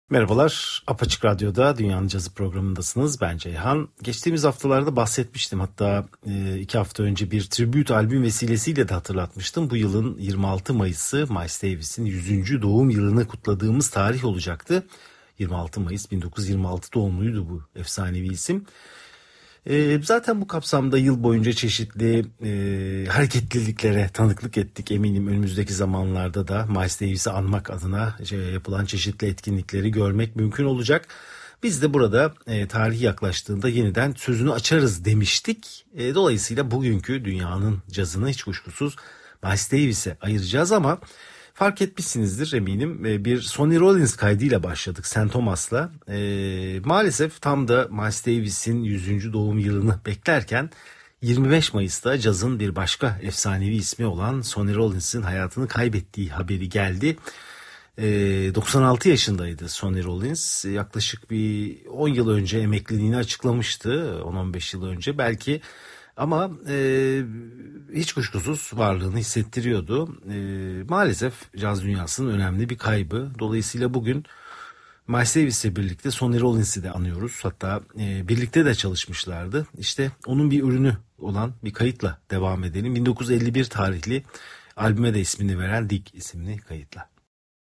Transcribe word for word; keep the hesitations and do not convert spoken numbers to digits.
Merhabalar, Apaçık Radyo'da Dünyanın Cazı programındasınız. Ben Ceyhan. Geçtiğimiz haftalarda bahsetmiştim. Hatta e, iki hafta önce bir tribute albüm vesilesiyle de hatırlatmıştım. Bu yılın yirmi altı Mayıs'ı Miles Davis'in yüzüncü doğum yılını kutladığımız tarih olacaktı. yirmi altı Mayıs bin dokuz yüz yirmi altı doğumluydu bu efsanevi isim. E, zaten bu kapsamda yıl boyunca çeşitli e, hareketliliklere tanıklık ettik. Eminim önümüzdeki zamanlarda da Miles Davis'i anmak adına şey, yapılan çeşitli etkinlikleri görmek mümkün olacak. Biz de burada e, tarihi yaklaştığında yeniden sözünü açarız demiştik. E, dolayısıyla bugünkü dünyanın cazını hiç kuşkusuz Miles Davis'e ayıracağız ama fark etmişsinizdir eminim, bir Sonny Rollins kaydıyla başladık Saint Thomas'la. E, maalesef tam da Miles Davis'in yüzüncü doğum yılını beklerken yirmi beş Mayıs'ta cazın bir başka efsanevi ismi olan Sonny Rollins'in hayatını kaybettiği haberi geldi. E, doksan altı yaşındaydı Sonny Rollins. Yaklaşık bir on yıl önce emekliliğini açıklamıştı. on on beş yıl önce belki. Ama e, hiç kuşkusuz varlığını hissettiriyordu. E, maalesef caz dünyasının önemli bir kaybı. Dolayısıyla bugün Miles Davis'le birlikte Sonny Rollins'i de anıyoruz. Hatta e, birlikte de çalışmışlardı. İşte onun bir ürünü olan bir kayıtla devam edelim. bin dokuz yüz elli bir tarihli albüme de ismini veren Dig isimli kayıtla.